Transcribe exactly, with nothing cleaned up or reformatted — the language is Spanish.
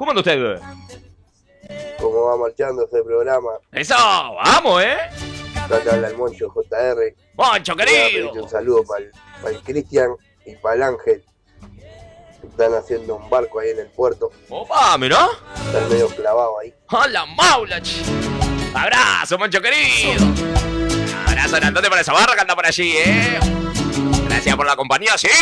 ¿Cómo anda usted? ¿Cómo va marchando este programa? ¡Eso! ¡Vamos, eh! Acá te habla el Moncho J R. ¡Moncho, querido! Un saludo para el Cristian y para el Ángel. Están haciendo un barco ahí en el puerto. ¡Opa, mirá! Están medio clavados ahí. ¡A la maula! ¡Abrazo, Moncho, querido! ¡Abrazo grandote para esa barra que anda por allí, eh! Gracias por la compañía, siempre.